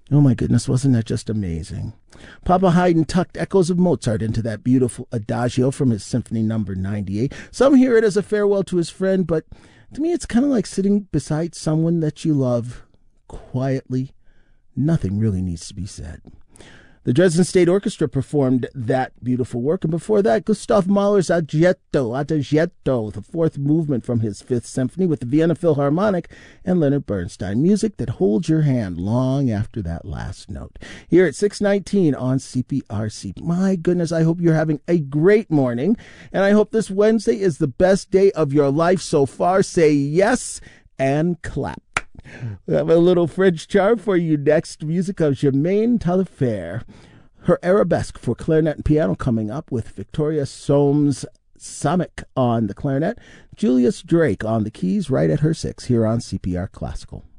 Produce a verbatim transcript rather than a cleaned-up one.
Oh my goodness, wasn't that just amazing? Papa Haydn tucked echoes of Mozart into that beautiful adagio from his Symphony Number ninety-eight. Some hear it as a farewell to his friend, but to me it's kind of like sitting beside someone that you love quietly. Nothing really needs to be said. The Dresden State Orchestra performed that beautiful work, and before that, Gustav Mahler's Adagietto, Adagietto, the fourth movement from his Fifth Symphony with the Vienna Philharmonic and Leonard Bernstein. Music that holds your hand long after that last note. Here at six nineteen on C P R C. My goodness, I hope you're having a great morning, and I hope this Wednesday is the best day of your life so far. Say yes and clap. We have a little French charm for you next. Music of Germaine Taillefer. Her arabesque for clarinet and piano coming up with Victoria Soames Samick on the clarinet. Julius Drake on the keys right at her six here on C P R Classical.